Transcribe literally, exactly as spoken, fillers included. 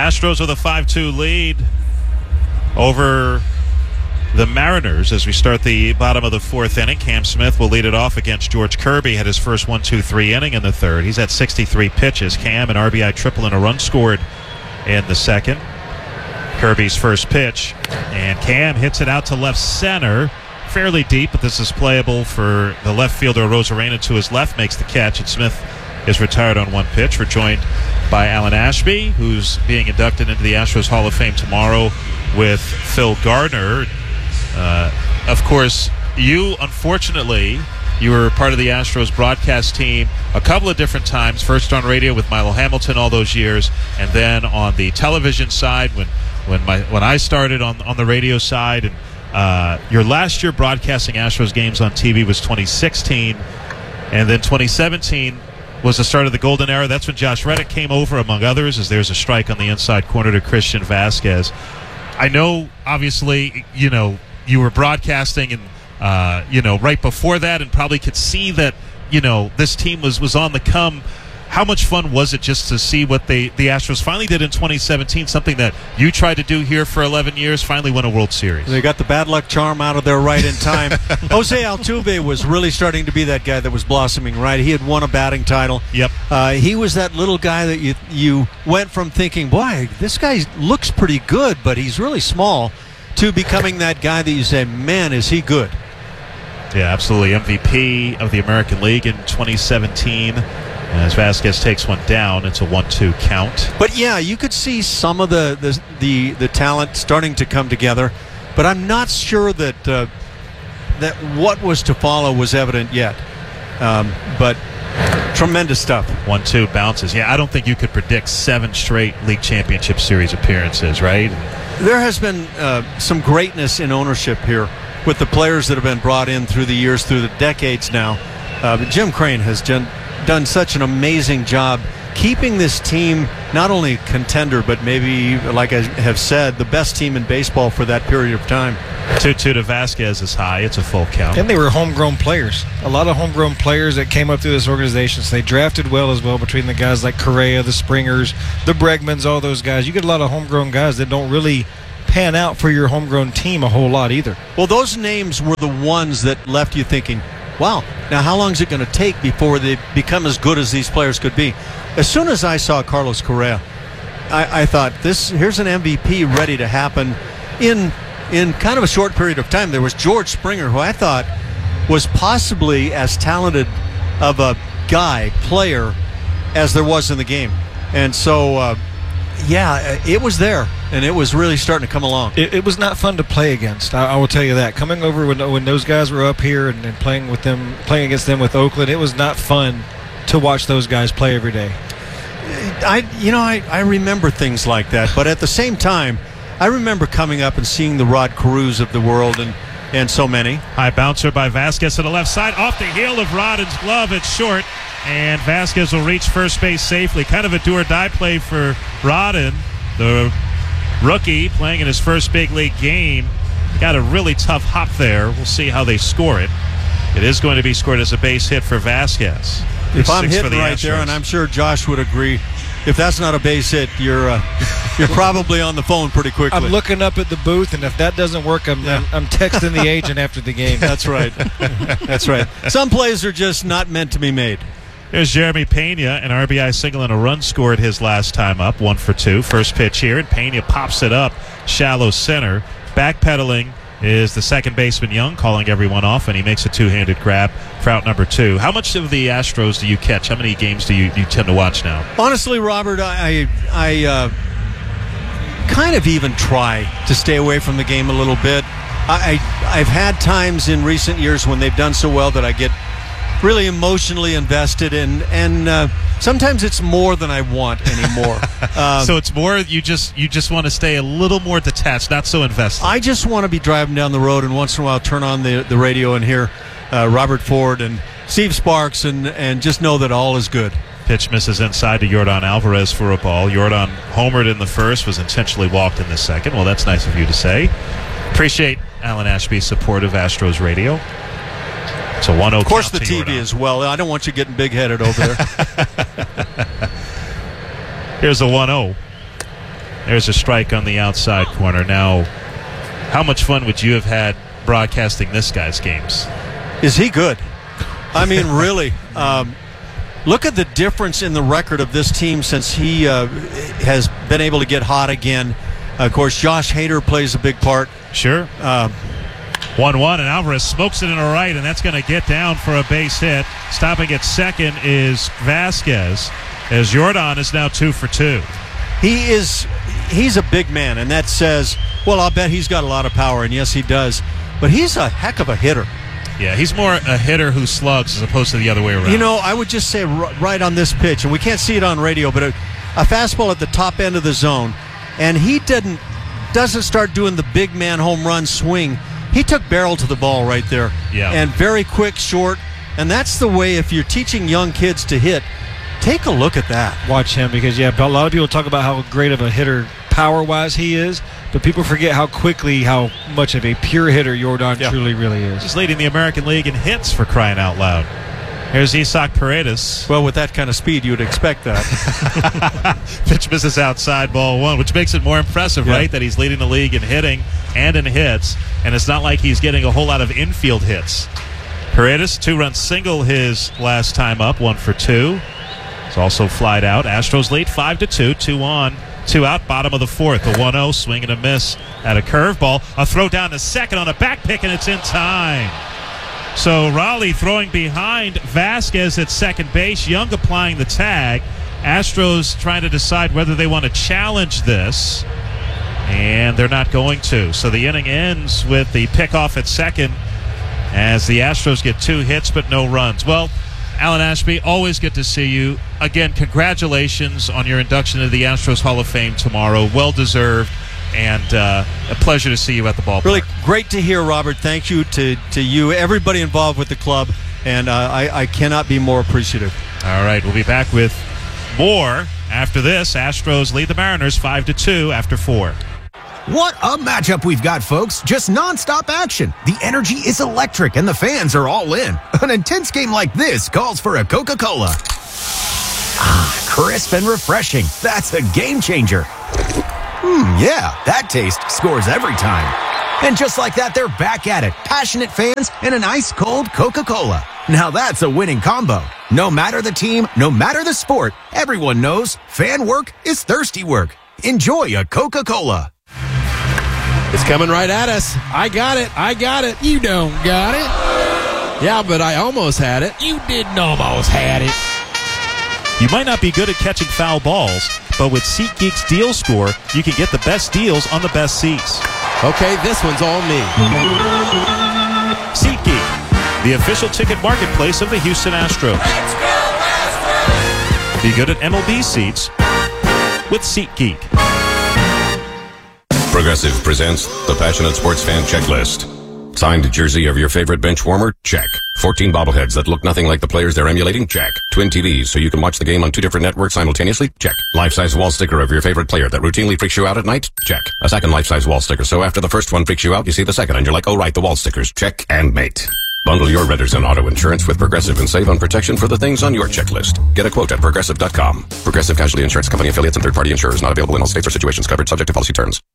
Astros with a five two lead over the Mariners as we start the bottom of the fourth inning. Cam Smith will lead it off against George Kirby. Had his first one two three inning in the third. He's at sixty-three pitches. Cam, an R B I triple and a run scored in the second. Kirby's first pitch, and Cam hits it out to left center. Fairly deep, but this is playable for the left fielder. Rosarena to his left makes the catch, and Smith is retired on one pitch. We're joined by Alan Ashby, who's being inducted into the Astros Hall of Fame tomorrow with Phil Gardner. Uh, of course, you, unfortunately, you were part of the Astros broadcast team a couple of different times, first on radio with Milo Hamilton all those years, and then on the television side when when my when I started on, on the radio side. And uh, your last year broadcasting Astros games on T V was twenty sixteen, and then twenty seventeen was the start of the golden era. That's when Josh Reddick came over, among others, as there's a strike on the inside corner to Christian Vasquez. I know, obviously, you know, you were broadcasting and, uh, you know, right before that, and probably could see that, you know, this team was, was on the come. How much fun was it just to see what they the Astros finally did in twenty seventeen, something that you tried to do here for eleven years, finally win a World Series? They got the bad luck charm out of there right in time. Jose Altuve was really starting to be that guy that was blossoming, right? He had won a batting title. Yep. Uh, he was that little guy that you you went from thinking, boy, this guy looks pretty good, but he's really small, to becoming that guy that you say, man, is he good. Yeah, absolutely. M V P of the American League in twenty seventeen. As Vasquez takes one down, it's a one two count. But yeah, you could see some of the the the, the talent starting to come together, but I'm not sure that uh, that what was to follow was evident yet. Um, but tremendous stuff. one two bounces. Yeah, I don't think you could predict seven straight League Championship Series appearances, right? There has been uh, some greatness in ownership here with the players that have been brought in through the years, through the decades now. Uh, but Jim Crane has done. done such an amazing job keeping this team not only contender, but maybe, like I have said, the best team in baseball for that period of time. two two to Vasquez is high. It's a full count. And they were homegrown players. A lot of homegrown players that came up through this organization. So they drafted well as well between the guys like Correa, the Springers, the Bregmans, all those guys. You get a lot of homegrown guys that don't really pan out for your homegrown team a whole lot either. Well, those names were the ones that left you thinking, wow, now how long is it going to take before they become as good as these players could be? As soon as I saw Carlos Correa, I, I thought, this here's an M V P ready to happen in in kind of a short period of time. There was George Springer, who I thought was possibly as talented of a guy, player, as there was in the game. And so, uh, yeah, it was there, and it was really starting to come along. It, it was not fun to play against. I, I will tell you that. Coming over when, when those guys were up here and, and playing with them, playing against them with Oakland, it was not fun to watch those guys play every day. I, you know, I, I remember things like that, but at the same time, I remember coming up and seeing the Rod Carews of the world and, and so many. High bouncer by Vasquez to the left side, off the heel of Rodden's glove. It's short, and Vasquez will reach first base safely. Kind of a do-or-die play for Rodden, the rookie playing in his first big league game. Got a really tough hop there. We'll see how they score it. It is going to be scored as a base hit for Vasquez. If I'm Six hitting the right Astros. there, and I'm sure Josh would agree, if that's not a base hit, you're uh, you're probably on the phone pretty quickly. I'm looking up at the booth, and if that doesn't work, I'm, Yeah. I'm, I'm texting the agent after the game. That's right. That's right. Some plays are just not meant to be made. There's Jeremy Pena, an R B I single and a run scored his last time up, one for two. First pitch here, and Pena pops it up, shallow center. Backpedaling is the second baseman Young, calling everyone off, and he makes a two-handed grab for out number two. How much of the Astros do you catch? How many games do you, you tend to watch now? Honestly, Robert, I I uh, kind of even try to stay away from the game a little bit. I, I I've had times in recent years when they've done so well that I get really emotionally invested in, and uh, sometimes it's more than I want anymore. um, so it's more you just you just want to stay a little more detached, not so invested. I just want to be driving down the road and once in a while turn on the, the radio and hear uh, Robert Ford and Steve Sparks and, and just know that all is good. Pitch misses inside to Yordan Alvarez for a ball. Yordan homered in the first, was intentionally walked in the second. Well, that's nice of you to say. Appreciate Alan Ashby's support of Astros Radio. It's a one oh. Of course, the count T to V Yordan. as well. I don't want you getting big-headed over there. Here's a one oh. There's a strike on the outside corner. Now, how much fun would you have had broadcasting this guy's games? Is he good? I mean, really. Um, look at the difference in the record of this team since he uh, has been able to get hot again. Uh, of course, Josh Hader plays a big part. Sure. Um, one one, and Alvarez smokes it in the right, and that's going to get down for a base hit. Stopping at second is Vasquez, as Jordan is now two for two. He is, he's a big man, and that says, well, I'll bet he's got a lot of power, and yes, he does. But he's a heck of a hitter. Yeah, he's more a hitter who slugs as opposed to the other way around. You know, I would just say r- right on this pitch, and we can't see it on radio, but a, a fastball at the top end of the zone, and he didn't doesn't start doing the big man home run swing. He took barrel to the ball right there. Yeah. And very quick, short, and that's the way if you're teaching young kids to hit, take a look at that. Watch him because, yeah, a lot of people talk about how great of a hitter power-wise he is, but people forget how quickly, how much of a pure hitter Jordan yeah. truly really is. He's leading the American League in hits, for crying out loud. Here's Isaac Paredes. Well, with that kind of speed, you would expect that. Pitch misses outside, ball one, which makes it more impressive, yeah. right, that he's leading the league in hitting and in hits, and it's not like he's getting a whole lot of infield hits. Paredes, two-run single his last time up, one for two. He's also flied out. Astros lead five to two, two on, two out, bottom of the fourth. The one oh, swing and a miss at a curveball. A throw down to second on a back pick, and it's in time. So Raleigh throwing behind Vasquez at second base. Young applying the tag. Astros trying to decide whether they want to challenge this, and they're not going to. So the inning ends with the pickoff at second as the Astros get two hits but no runs. Well, Alan Ashby, always good to see you. Again, congratulations on your induction into the Astros Hall of Fame tomorrow. Well deserved. And uh, a pleasure to see you at the ballpark. Really great to hear, Robert. Thank you to, to you, everybody involved with the club, and uh, I, I cannot be more appreciative. All right, we'll be back with more after this. Astros lead the Mariners five to two after four. What a matchup we've got, folks. Just nonstop action. The energy is electric, and the fans are all in. An intense game like this calls for a Coca-Cola. Ah, crisp and refreshing. That's a game changer. Hmm, yeah, that taste scores every time. And just like that, they're back at it. Passionate fans and an ice-cold Coca-Cola. Now that's a winning combo. No matter the team, no matter the sport, everyone knows fan work is thirsty work. Enjoy a Coca-Cola. It's coming right at us. I got it. I got it. You don't got it. Yeah, but I almost had it. You didn't almost had it. You might not be good at catching foul balls, but with SeatGeek's Deal Score, you can get the best deals on the best seats. Okay, this one's all me. SeatGeek, the official ticket marketplace of the Houston Astros. Let's go, Astros! Be good at M L B seats with SeatGeek. Progressive presents the Passionate Sports Fan Checklist. Signed jersey of your favorite bench warmer? Check. fourteen bobbleheads that look nothing like the players they're emulating? Check. Twin T Vs so you can watch the game on two different networks simultaneously? Check. Life-size wall sticker of your favorite player that routinely freaks you out at night? Check. A second life-size wall sticker so after the first one freaks you out, you see the second and you're like, oh right, the wall stickers. Check and mate. Bundle your renters and auto insurance with Progressive and save on protection for the things on your checklist. Get a quote at Progressive dot com. Progressive Casualty Insurance Company affiliates and third-party insurers not available in all states or situations covered subject to policy terms.